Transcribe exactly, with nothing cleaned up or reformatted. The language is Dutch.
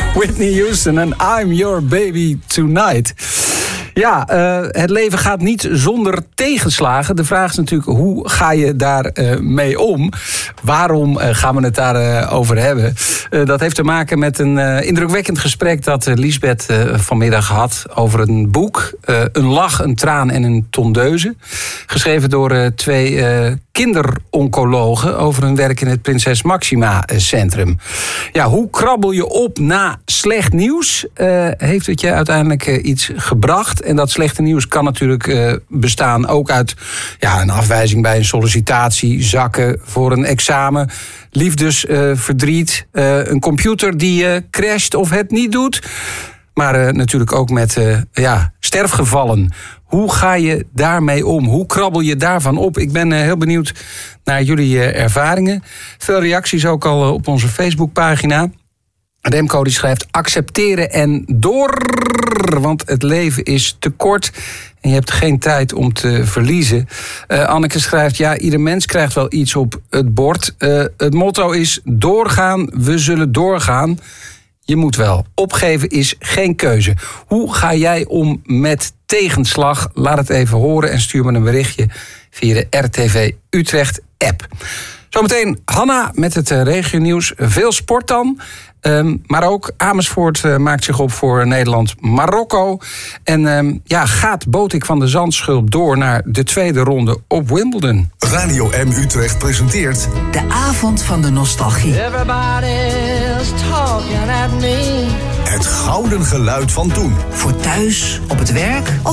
Whitney Houston en I'm Your Baby Tonight. Ja, uh, het leven gaat niet zonder tegenslagen. De vraag is natuurlijk, hoe ga je daar uh, mee om? Waarom uh, gaan we het daarover uh, over hebben? Uh, dat heeft te maken met een uh, indrukwekkend gesprek dat uh, Liesbeth uh, vanmiddag had over een boek. Uh, een lach, een traan en een tondeuze. Geschreven door uh, twee uh, kinderoncologen over hun werk in het Prinses Maxima Centrum. Ja, hoe krabbel je op na slecht nieuws? Uh, heeft het je uiteindelijk uh, iets gebracht? En dat slechte nieuws kan natuurlijk uh, bestaan ook uit ja, een afwijzing bij een sollicitatie, zakken voor een examen, liefdesverdriet, uh, uh, een computer die uh, crasht of het niet doet. Maar uh, natuurlijk ook met uh, ja, sterfgevallen. Hoe ga je daarmee om? Hoe krabbel je daarvan op? Ik ben uh, heel benieuwd naar jullie uh, ervaringen. Veel reacties ook al uh, op onze Facebookpagina. Remco die schrijft accepteren en door, want het leven is te kort en je hebt geen tijd om te verliezen. Uh, Anneke schrijft, ja, ieder mens krijgt wel iets op het bord. Uh, het motto is doorgaan, we zullen doorgaan. Je moet wel. Opgeven is geen keuze. Hoe ga jij om met tegenslag? Laat het even horen en stuur me een berichtje via de R T V Utrecht app. Zometeen Hanna met het uh, regionieuws. Veel sport dan. Um, maar ook Amersfoort uh, maakt zich op voor Nederland-Marokko. En um, ja, gaat Botik van de Zandschulp door naar de tweede ronde op Wimbledon. Radio M Utrecht presenteert de avond van de nostalgie. Everybody's talking at me. Het gouden geluid van toen. Voor thuis, op het werk